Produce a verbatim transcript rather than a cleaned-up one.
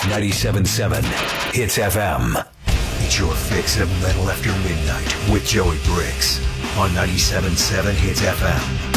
ninety-seven point seven Hits F M. It's your fix of metal after midnight with Joey Briggs on ninety-seven point seven Hits F M.